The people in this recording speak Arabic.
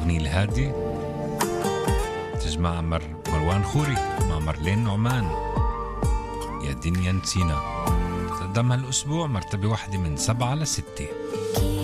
الأغنية الهادي تجمع مروان خوري مع مارلين نعمان. يا دنيا نسينا تقدم هالأسبوع مرتبة واحدة من 7 ل6.